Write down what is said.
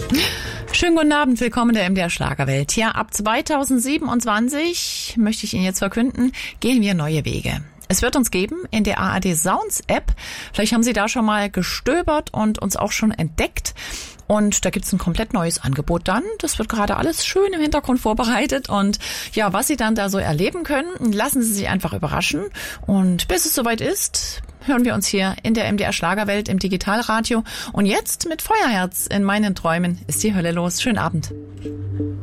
Schönen guten Abend, willkommen in der MDR Schlagerwelt. Ja, ab 2027, möchte ich Ihnen jetzt verkünden, gehen wir neue Wege. Es wird uns geben in der ARD Sounds App. Vielleicht haben Sie da schon mal gestöbert und uns auch schon entdeckt. Und da gibt's ein komplett neues Angebot dann. Das wird gerade alles schön im Hintergrund vorbereitet. Und ja, was Sie dann da so erleben können, lassen Sie sich einfach überraschen. Und bis es soweit ist, hören wir uns hier in der MDR Schlagerwelt im Digitalradio. Und jetzt mit Feuerherz in meinen Träumen ist die Hölle los. Schönen Abend.